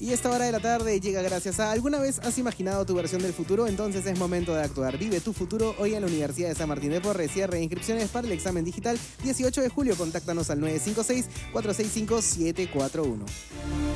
Y esta hora de la tarde llega gracias a ¿alguna vez has imaginado tu versión del futuro? Entonces es momento de actuar. Vive tu futuro hoy en la Universidad de San Martín de Porres. Cierre de inscripciones para el examen digital 18 de julio. Contáctanos al 956-465-741.